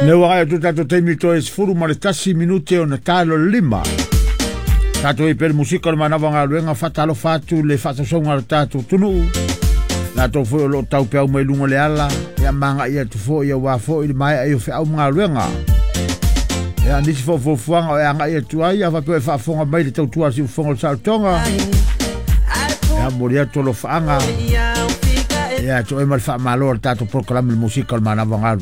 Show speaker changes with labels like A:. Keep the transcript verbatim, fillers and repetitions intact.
A: Le wai tu tato teimi to es furu ma le tasi minute o na talo lima. Tato i per musika o manava ngā luenga whatalo whatu le whatasonga le tato tunu. Na tō fo lo tau pe au mai lunga le ala. Ia manga ia tu fo ia wā fo i le mai ai o whi au ngā luenga. Ia nisi fo fo fuanga o ia ngā ia tu ai. Ia wapu e whaafonga mai le tau tua si ufonga le sautonga. Ia mori ato lo whaanga. Ia to e mali wha malo le tato proklami le musika o manava ngā luenga.